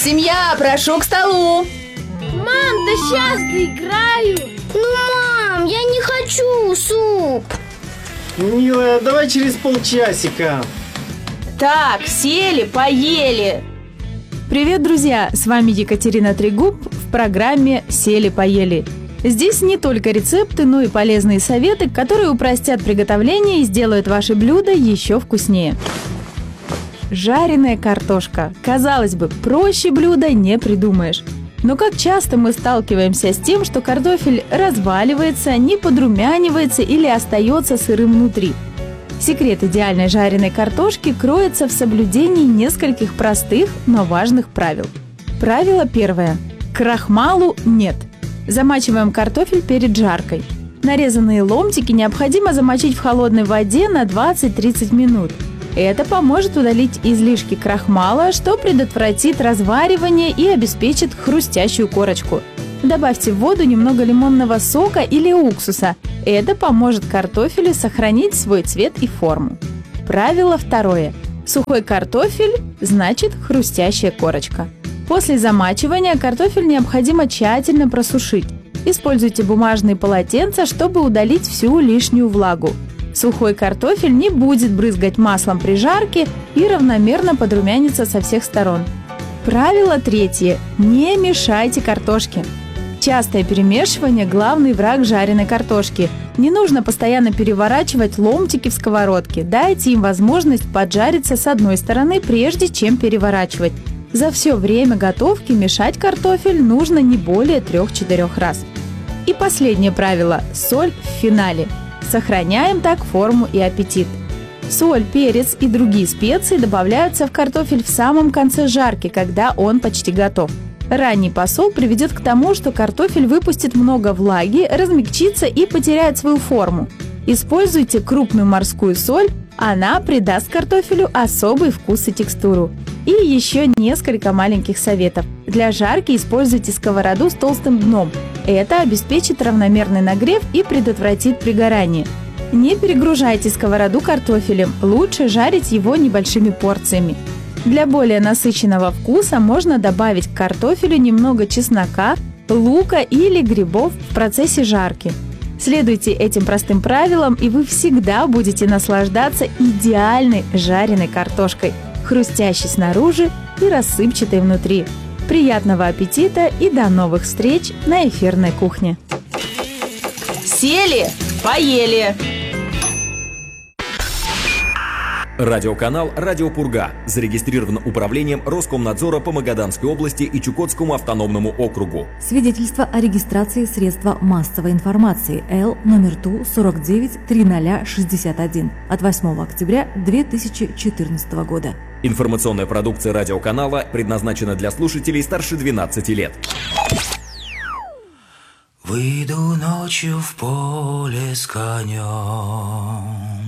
Семья, прошу к столу. Мам, да сейчас доиграю. Мам, я не хочу суп. Милая, давай через полчасика. Так, сели, поели. Привет, друзья! С вами Екатерина Трегуб в программе «Сели-поели». Здесь не только рецепты, но и полезные советы, которые упростят приготовление и сделают ваши блюда еще вкуснее. Жареная картошка. Казалось бы, проще блюда не придумаешь. Но как часто мы сталкиваемся с тем, что картофель разваливается, не подрумянивается или остается сырым внутри. Секрет идеальной жареной картошки кроется в соблюдении нескольких простых, но важных правил. Правило первое. Крахмалу нет. Замачиваем картофель перед жаркой. Нарезанные ломтики необходимо замочить в холодной воде на 20-30 минут. Это поможет удалить излишки крахмала, что предотвратит разваривание и обеспечит хрустящую корочку. Добавьте в воду немного лимонного сока или уксуса. Это поможет картофелю сохранить свой цвет и форму. Правило второе. Сухой картофель значит хрустящая корочка. После замачивания картофель необходимо тщательно просушить. Используйте бумажные полотенца, чтобы удалить всю лишнюю влагу. Сухой картофель не будет брызгать маслом при жарке и равномерно подрумянится со всех сторон. Правило третье. Не мешайте картошке. Частое перемешивание – главный враг жареной картошки. Не нужно постоянно переворачивать ломтики в сковородке. Дайте им возможность поджариться с одной стороны, прежде чем переворачивать. За все время готовки мешать картофель нужно не более 3-4 раз. И последнее правило – соль в финале. Сохраняем так форму и аппетит. Соль, перец и другие специи добавляются в картофель в самом конце жарки, когда он почти готов. Ранний посол приведет к тому, что картофель выпустит много влаги, размягчится и потеряет свою форму. Используйте крупную морскую соль, она придаст картофелю особый вкус и текстуру. И еще несколько маленьких советов. Для жарки используйте сковороду с толстым дном. Это обеспечит равномерный нагрев и предотвратит пригорание. Не перегружайте сковороду картофелем, лучше жарить его небольшими порциями. Для более насыщенного вкуса можно добавить к картофелю немного чеснока, лука или грибов в процессе жарки. Следуйте этим простым правилам, и вы всегда будете наслаждаться идеальной жареной картошкой, хрустящей снаружи и рассыпчатой внутри. Приятного аппетита и до новых встреч на эфирной кухне! Сели, поели. Радиоканал «Радио Пурга» зарегистрирован управлением Роскомнадзора по Магаданской области и Чукотскому автономному округу. Свидетельство о регистрации средства массовой информации Л номер ТУ 49-3061 от 8 октября 2014 года. Информационная продукция радиоканала предназначена для слушателей старше 12 лет. Выйду ночью в поле с конем.